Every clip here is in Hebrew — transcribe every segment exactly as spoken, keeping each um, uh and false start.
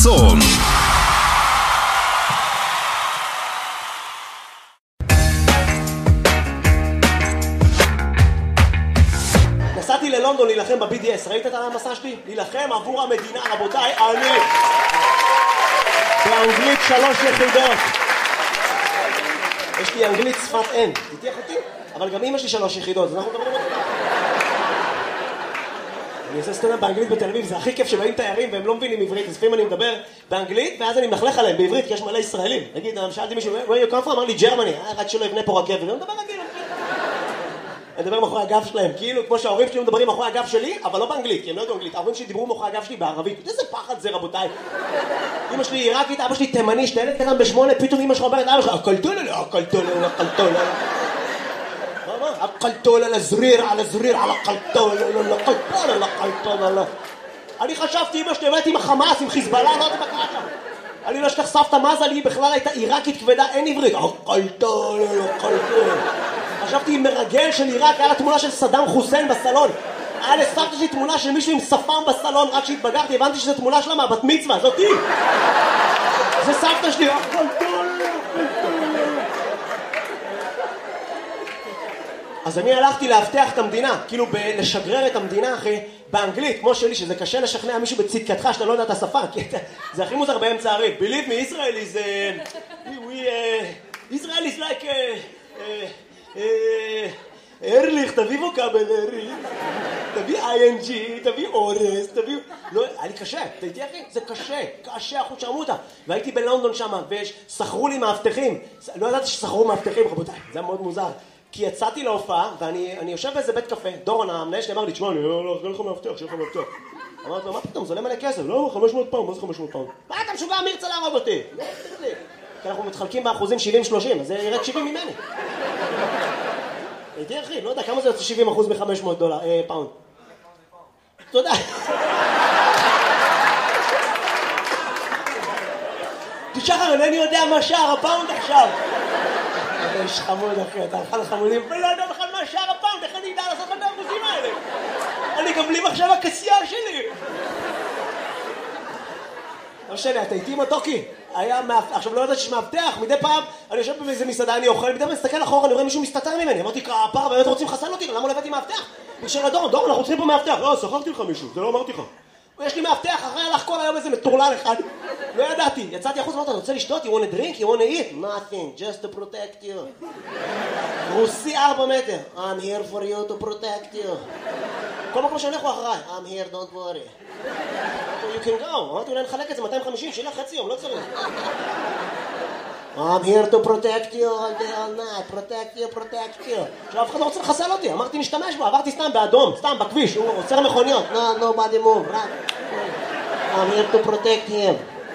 צום. נסעתי ללונדון להילחם ב-בי די אס, ראית את המסע שלי? להילחם עבור המדינה, רבותיי, אני באנגלית שלוש יחידות. יש לי אנגלית שפת אם, תתייח אותי? אבל גם אמא שלי שלוש יחידות, אז אנחנו מדברים על זה. אני עושה סטנדאפ באנגלית בתל אביב, זה הכי כיף שבאים תיירים והם לא מבינים עברית, אז לפעמים אני מדבר באנגלית ואז אני מלכלך עליהם בעברית, כי יש מלא ישראלים. נגיד, שאלתי מישהו, where you come from? אמר לי, ג'רמני, רק שלא יבנה פה רכבת, ואני מדבר רגיל. אני מדבר מאחורי הגב שלהם, כאילו כמו שההורים שלי מדברים מאחורי הגב שלי, אבל לא באנגלית, כי הם לא יודעים אנגלית. ההורים שלי דיברו מאחורי הגב שלי בערבית. איזה פחד זה, רבותיי. אמא שלי עיראקית, אבא שלי תימני, שתי ילד קטן בשמונה, פתאום אמא שלך אומרת, אבא שלך, הקלטולה, הקלטולה, הקלטולה. הקלטולה לזריר, על הזריר, על הקלטולה, הקלטולה, הקלטולה. אני חשבתי, אמא שלי באמת עם החמאס, עם חיזבאללה, לא יודעת מה קרה שם. אני לא אשכח סבתא מזה, לי בכלל הייתה עיראקית כבדה, אין עברית. הקלטולה, הקלטולה. חשבתי עם מרגל של עיראק, היה לה תמונה של סדאם חוסיין בסלון. היה לסבתא שלי תמונה של מישהו עם שפם בסלון, רק שהתבגרתי, הבנתי שזו תמונה שלה מהבת מצווה, זאתי. זה סבתא שלי, אז אני הלכתי להבטח את המדינה, כאילו לשגרר את המדינה אחי, באנגלית, כמו שלי, שזה קשה לשכנע מישהו בצדקתך שאתה לא יודע את השפה, כי זה הכי מוזר באמצע הריב. Believe me, Israel is... we... Israel is like... ארליך, תביא ווקאבל ארליך, תביא איי אן ג'י, תביא אורס, תביא... לא, היה לי קשה, אתה איתי אחי? זה קשה, קשה, אחוז שרמוטה. והייתי בלונדון שם, ושכרו לי מאבטחים. לא ידעתי ששכרו מאבטחים, רבותיי, זה היה מאוד מוזר. כי יצאתי להופעה, ואני יושב באיזה בית קפה, דורון, המנהל שלי אמר לי, תשמע, אני לא ארגל לך מאבטח, שיהיה לך מאבטח. אמרתי לו, מה פתאום, זה עולה מלא כסף? לא, חמש מאות פאונד, מה זה חמש מאות פאונד? מה אתה משוגע, מי ירצה להרוג אותי? כי אנחנו מתחלקים באחוזים שבעים שלושים, אז זה ירד שבעים ממני. הייתי אחי, לא יודע, כמה זה יוצא שבעים אחוז מ-חמש מאות דולר, אה, פאונד? תודה. תשחר, אינני יודע מה שער הפאונד עכשיו. אתה איש חמוד אחי, אתה אחד החמודים, ולא יודע בכלל מה שער הפאונד, איך אני אדע לעשות לך את האחוזים האלה? אני גם בלי מחשב הכסייה שלי. לא שלי, אתה איתי מתוקי? היה מאבטח, עכשיו לא יודעת שיש מאבטח, מדי פעם אני יושב באיזה מסעדה, אני אוכל, מדי פעם מסתכל אחורה, אני רואה מישהו מסתתר ממני, אמרתי, כפרה, באמת רוצים לחסל אותי, למה לא הבאתי מאבטח? בקשר לדורון, דורון, אנחנו צריכים פה מאבטח, לא, שכחתי לך מישהו, זה לא אמרתי לך. יש לי מאבטח, אחרי הלך כל היום איזה מטורלל אחד, לא ידעתי, יצאתי החוץ, אמרתי, אתה רוצה לשתות? You want a drink? You want to eat? Nothing, just to protect you. רוסי ארבע מטר, I'm here for you to protect you. כל מקום שאני הולך הוא אחריי, I'm here, don't worry. You can go. אמרתי, אולי נחלק את זה מאתיים וחמישים, שילה חצי יום, לא צריך. I'm here to protect you all day, all night, protect you, protect you. עכשיו, אף אחד לא רוצה לחסל אותי, אמרתי, נשתמש בו, עברתי סתם באדום, סתם בכביש, הוא עוצר מכוניות. No, nobody move, right? I'm here to protect him.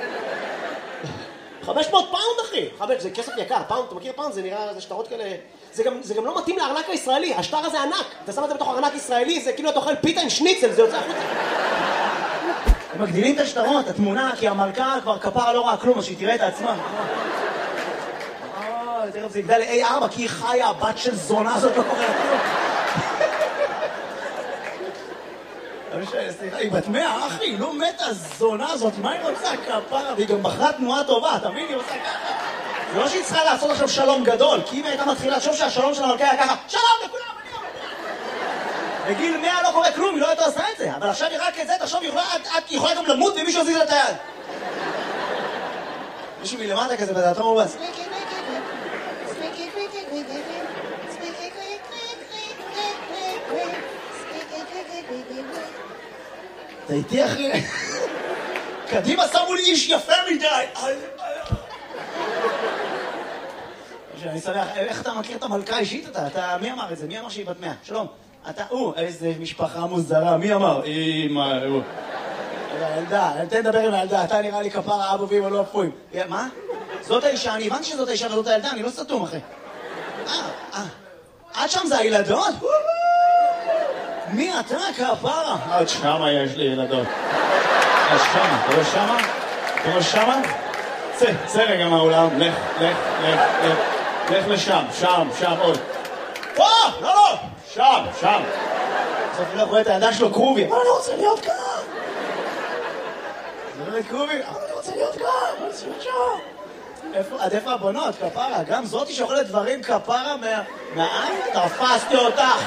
חמש מאות פאונד, אחי. חמש, זה כסף יקר, פאונד, אתה מכיר פאונד? זה נראה, זה שטרות כאלה... זה גם, זה גם לא מתאים לארנק הישראלי, השטר הזה ענק. אתה שם את זה בתוך ארנק ישראלי, זה כאילו אתה אוכל פיתה עם שניצל, זה יוצא החוצה. הם מגדילים את השטרות, התמונה, כי המלכה כבר כפרה לא ראה כלום, אז שהיא תראה את עצמה. אה, תראה, זה יגדל ל-איי ארבע, כי היא חיה, הבת של זונה הזאת לא קורה כלום. סליחה, היא בת מאה, אחי, היא לא מתה הזונה הזאת, מה היא רוצה כפרה? והיא גם בחרה תנועה טובה, אתה מבין? היא עושה ככה. זה לא שהיא צריכה לעשות עכשיו שלום גדול, כי אם היא הייתה מתחילה לחשוב שהשלום של המלכה היה ככה, שלום לכולם, אני אומר. בגיל מאה לא קורה כלום, היא לא הייתה עושה את זה, אבל עכשיו היא רק את זה, תחשוב, היא יכולה גם למות ומישהו יזיז לה את היד. מישהו מלמטה כזה, ואתה אומר בס. אתה איתי אחי? קדימה שמו לי איש יפה מדי. אני שמח, איך אתה מכיר את המלכה אישית אתה? אתה, מי אמר את זה? מי אמר שהיא בת מאה? שלום. אתה, או, איזה משפחה מוזרה, מי אמר? אמא, או. הילדה, תן לדבר עם הילדה, אתה נראה לי כפרה אבו ואמא לא אפויים. מה? זאת האישה, אני הבנתי שזאת האישה וזאת הילדה, אני לא סתום אחי. אה, אה. עד שם זה הילדות? מי אתה כפרה? עד שמה יש לי ילדות. עד שמה, אתה רואה שמה? אתה רואה שמה? צא, צא רגע מהאולם, לך, לך, לך, לך. לך לשם, שם, שם, עוד. פה, לא, לא, שם, שם. בסוף רואה את הידיים שלו קרובי. אבל אני רוצה להיות כאן. זה לא קרובי, אבל אני רוצה עד איפה הבנות, כפרה? גם זאתי שאוכלת דברים כפרה מהעם? תפסתי אותך.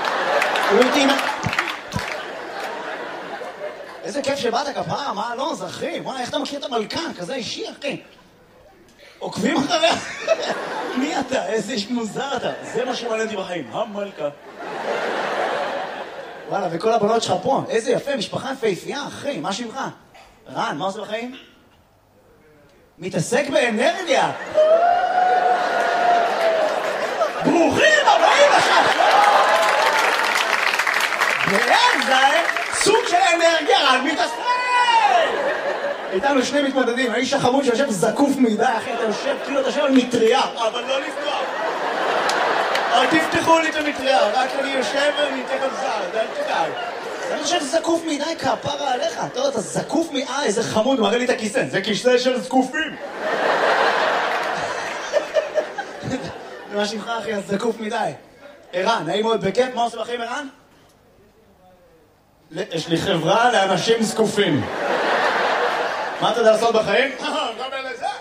איזה כיף שבאת כפרה, מה לא, זכרי? וואי, איך אתה מכיר את המלכה? כזה אישי, אחי. עוקבים אחריה? מי אתה? איזה איש מוזר אתה. זה מה שמעניין אותי בחיים, המלכה. וואלה, וכל הבנות שלך פה. איזה יפה, משפחה יפהפייה, אחי. מה שמך? רן, מה עושה בחיים? מתעסק באנרגיה. ברוכים הבאים עכשיו. ואין זה סוג של אנרגיה, רק מתעסק. איתנו שני מתמודדים, האיש החמוד שיושב זקוף מדי, אחי, אתה יושב, כאילו אתה יושב על מטריה, אבל לא לפתוח. אל תפתחו לי את המטריה, רק אני יושב וניתן על זר, אל תדאג. אני חושב זקוף מדי כפרה עליך, אתה יודע, אתה זקוף מדי, אה, איזה חמוד, מראה לי את הכיסא, זה כיסא של זקופים. מה שמך אחי, אז זקוף מדי. ערן, נעים מאוד בכיף, מה עושה בחיים ערן? יש לי חברה לאנשים זקופים. מה אתה יודע לעשות בחיים? גם אלה זה.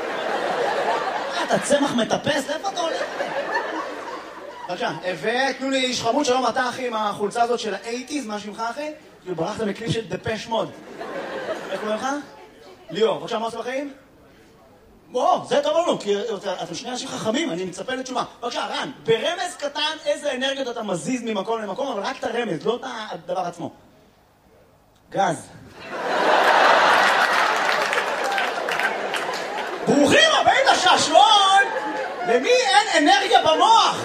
אתה צמח מטפס, איפה אתה הולך? בבקשה, ותנו לי איש חמוד, שלום אתה אחי עם החולצה הזאת של ה-שמונים, מה שמך אחי? כאילו ברחת מקליפ של דפש מוד. איך קוראים לך? ליאור, בבקשה, מה עושה בחיים? בוא, זה טוב לנו, כי אתם שני אנשים חכמים, אני מצפה לתשובה. בבקשה, רן, ברמז קטן איזה אנרגיות אתה מזיז ממקום למקום, אבל רק את הרמז, לא את הדבר עצמו. גז. ברוכים הבאים לשעשועון! למי אין אנרגיה במוח?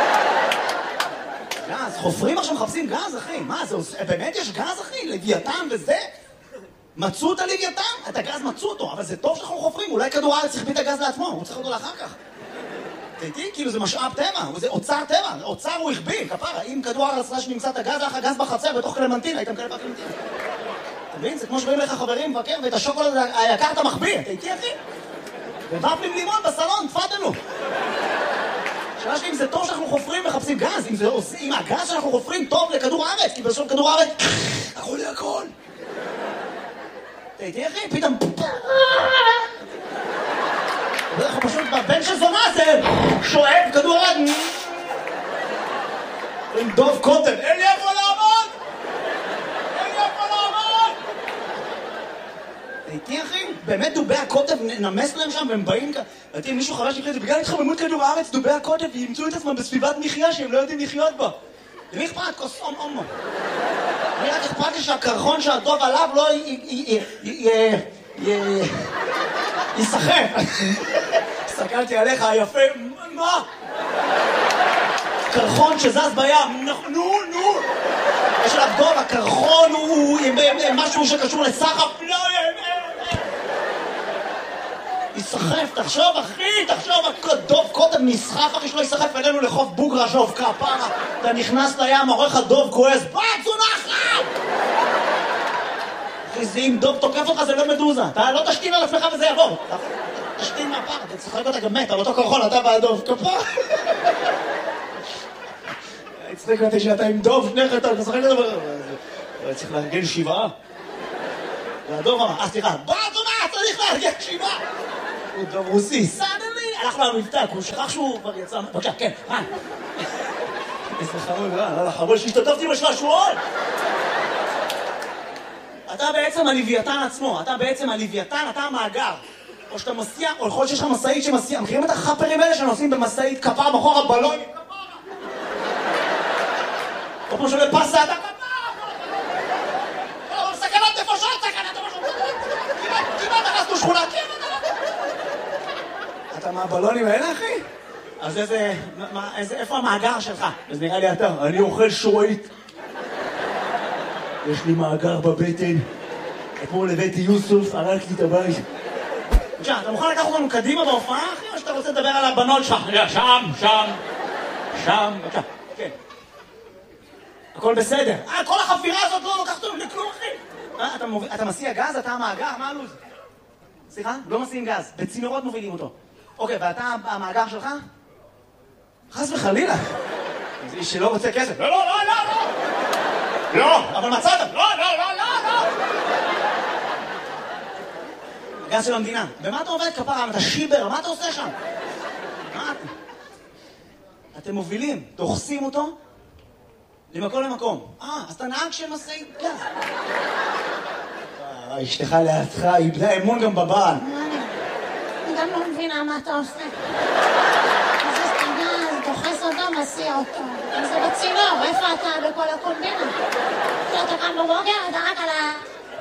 גז, חופרים עכשיו מחפשים גז, אחי. מה, זה, באמת יש גז, אחי? לוויתן וזה? מצאו את הלוויתן? את הגז מצאו אותו, אבל זה טוב שאנחנו חופרים. אולי כדור הארץ החביא את הגז לעצמו, הוא צריך אותו לאחר כך. תהייתי, כאילו זה משאב טבע, זה אוצר טבע, אוצר הוא החביא, כפרה. אם כדור הארץ רש נמצא את הגז, לך הגז בחצר בתוך קלמנטין, היית מקבל בקלמנטין. אתה מבין? זה כמו שבאים לך חברים מבקר, ואת השוקולד היקר אתה מחביא. תהייתי, אחי? ובפלים לימון בסלון, תפדלו. שאלה שלי אם זה טוב שאנחנו חופרים ומחפשים גז, אם, זה, אם הגז שאנחנו חופרים טוב לכדור הארץ, כי בסוף כדור הארץ, הכל לי הכל. תהייתי אחי, פתאום... אנחנו פשוט בבן של זונה זה שואב כדור הארץ. עם דוב קוטב, אין לי איפה לעמוד! אין לי איפה לעמוד! תהייתי אחי, באמת דובי הקוטב נמס להם שם והם באים כאן. ואתי, מישהו חרש לי את זה, בגלל התחממות כדור הארץ, דובי הקוטב ימצאו את עצמם בסביבת מחיה שהם לא יודעים לחיות בה. למי אכפת? כוס אום אומו. אני רק אכפת לי שהקרחון שהדוב עליו לא ייסחף. הסתכלתי עליך, היפה, מה? קרחון שזז בים, נו, נו. יש עליו דוב, הקרחון הוא משהו שקשור לסחף, לא, ייסחף, תחשוב אחי, תחשוב, דוב קודם נסחף אחי שלא ייסחף אלינו לחוף בוגרה שוב כפרה, אתה נכנס לים, עורך הדוב כועס, בת זונחת! אחי, זה אם דוב תוקף אותך זה לא מדוזה, אתה לא תשתין על עצמך וזה יעבור, תשתין מהפר, אתה צחק אותה גם מת, על אותו קרחון, אתה והדוב, כפרה. הצחיק אותי שאתה עם דוב, שניך אתה משחק את זה, צריך לארגן שבעה. והדוב אמר, אה סליחה, בת זונחת, צריך לארגן שבעה! הוא דוב רוסי, סדלי! הלכנו למבטא, הוא שכח שהוא כבר יצא... בבקשה, כן, רן. איזה חמוד, רן, לא לחמוד שהשתתפתי בשעשועון! אתה בעצם הלוויתן עצמו, אתה בעצם הלוויתן, אתה המאגר. או שאתה מסיע, או יכול להיות שיש לך מסעית שמסיע, מכירים את החפרים האלה שנוסעים במסעית כפר בחור הבלון? או כמו שעולה פסה, אתה כפר! אבל סכנת נפשות, סכנת נפשות! כמעט נכנסנו שכונה, כמעט! אתה מהבלונים האלה, אחי? אז איזה... מה, איזה... איפה המאגר שלך? אז נראה לי אתה, אני אוכל שורית. יש לי מאגר בבטן. אתמול הבאתי יוסוף, הרג לי את הבית. בבקשה, אתה מוכן לקחת אותנו קדימה בהופעה, אחי? או שאתה רוצה לדבר על הבנות שלך? שם, שם, שם, בבקשה. כן. הכל בסדר. אה, כל החפירה הזאת לא לוקחת אותנו לכלום, אחי. אה, אתה, מוב... אתה מסיע גז? אתה המאגר? מה הלו"ז? סליחה? לא מסיעים גז. בצינורות מובילים אותו. אוקיי, ואתה המאגר שלך? חס וחלילה. זה איש שלא רוצה כסף. לא, לא, לא, לא, לא. לא, אבל מצאת. לא, לא, לא, לא, לא. גן של המדינה. במה אתה עובד כפרה? אתה שיבר, מה אתה עושה שם? מה? אתם מובילים, דוחסים אותו למקום למקום. אה, אז אתה נהג של משאית גז. אשתך לידך, איבדה אמון גם בבעל. אני גם לא מבינה מה אתה עושה. זה סטגז, דוחס אותו, מסיע אותו. זה בצינור, איפה אתה בכל הקומבינה? אתה קם בבוקר, אתה רק על ה...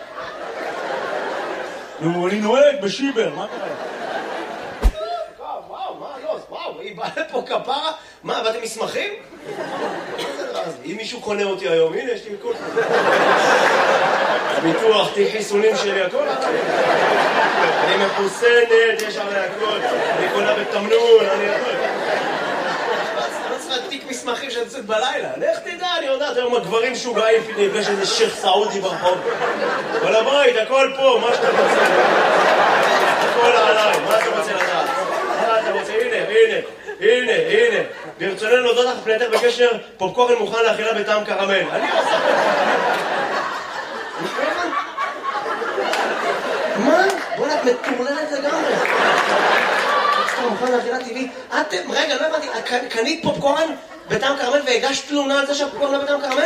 נו, אני נוהג בשיבר, מה קרה? וואו, וואו, מה לא? וואו, היא באה לפה כפרה? מה, באתם מסמכים? אם מישהו קונה אותי היום, הנה, יש לי כל... ביטוח, תיק חיסונים שלי, הכל. אני מחוסנת, יש עלי הכל. אני קונה בתמנון, אני הכל. לא צריכה תיק מסמכים שאני יוצאת בלילה. לך תדע, אני יודעת, היום הגברים שוגעים, יש איזה שייך סעודי ברחוב. אבל הבית, הכל פה, מה שאתה רוצה. הכל עליי, מה אתה רוצה לדעת? מה אתה רוצה? הנה, הנה, הנה, הנה. ברצוננו להודות לך פנייתך בקשר, פופקורן מוכן לאכילה בטעם קרמל. אני עושה... מה? בוא'נה, את מטורללת לגמרי. פופקורן מוכן לאכילה טבעית. אתם, רגע, לא הבנתי, קנית פופקורן בטעם קרמל והגשת תלונה על זה שהפופקורן לא בטעם קרמל?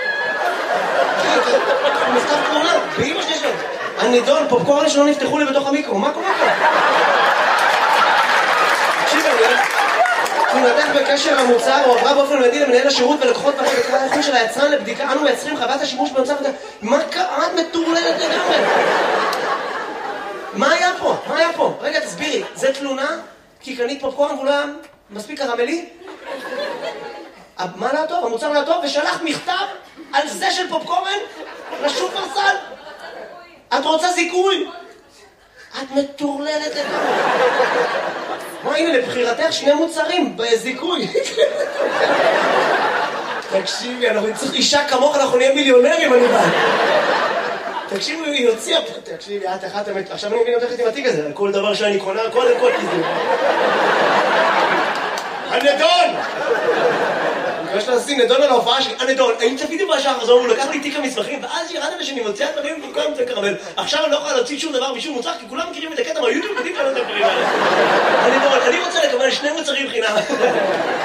הוא מכתב תלונה, באמא שלי שלו. הנידון, פופקורן שלא נפתחו לי בתוך המיקרו, מה קורה פה? תקשיב, אני... תלונתך בקשר המוצר הועברה באופן מיידי למנהל השירות ולקוחות פרק בקרה האיכות של היצרן לבדיקה. אנו מייצרים חוות השימוש במוצר וזה... מה קרה? את מטורללת לגמרי? מה היה פה? מה היה פה? רגע, תסבירי. זה תלונה? כי קנית פופקורן והוא לא היה מספיק קרמלי? מה לא טוב? המוצר לא טוב? ושלחת מכתב על זה של פופקורן לשופרסל? את רוצה זיכוי? את מטורללת לגמרי. מה, הנה, לבחירתך שני מוצרים בזיכוי. תקשיבי, אנחנו נצטרך אישה כמוך, אנחנו נהיה מיליונרים, אני בא. תקשיבי, היא הוציאה פה. תקשיבי, את אחת אמת. עכשיו אני מבין אותך איתי בתיק הזה, על כל דבר שאני קונה, קודם כל תיזו. הנדון! אני מקווה לשים נדון על ההופעה שלי. הנדון, האם צפיתי בשעה חזור, הוא לקח לי תיק המסמכים, ואז ירדת ושאני מוציאה דברים במקום את הקרמל. עכשיו אני לא יכולה להוציא שום דבר משום מוצר, כי כולם מכירים את הקטע מהיוטיוב, יודעים כאלה את הדברים האלה. הנדון, אני רוצה לקבל שני מוצרים חינם.